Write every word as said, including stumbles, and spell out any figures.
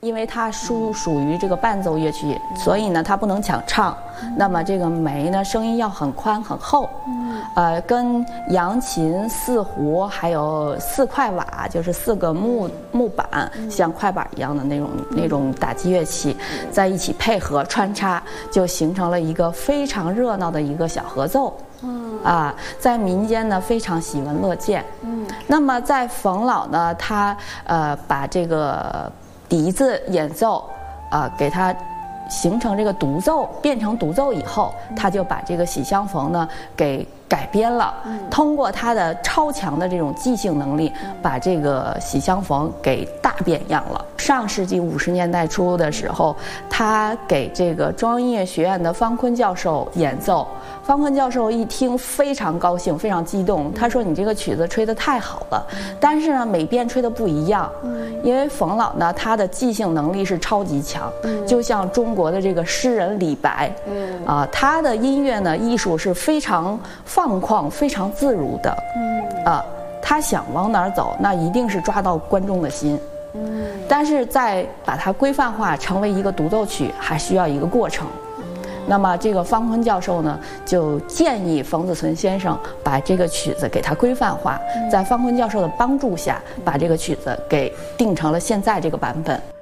因为它属属于这个伴奏乐曲，所以呢它不能抢唱。那么这个梅呢，声音要很宽很厚，呃，跟扬琴、四胡还有四块瓦，就是四个木木板，像快板一样的那种那种打击乐器，在一起配合穿插，就形成了一个非常热闹的一个小合奏。啊，在民间呢非常喜闻乐见。嗯，那么在冯老呢，他呃把这个笛子演奏，啊、呃，给它形成这个独奏，变成独奏以后，他就把这个喜相逢呢给改编了，通过他的超强的这种即兴能力，把这个喜相逢给大变样了。上世纪五十年代初的时候，他给这个中央音乐学院的方坤教授演奏，方坤教授一听非常高兴，非常激动，他说：“你这个曲子吹得太好了，但是呢，每遍吹得不一样，因为冯老呢，他的即兴能力是超级强，就像中国的这个诗人李白，啊，他的音乐呢，艺术是非常放旷、非常自如的，啊，他想往哪儿走，那一定是抓到观众的心。”嗯，但是在把它规范化成为一个独奏曲，还需要一个过程。那么这个方坤教授呢，就建议冯子存先生把这个曲子给它规范化，在方坤教授的帮助下，把这个曲子给定成了现在这个版本。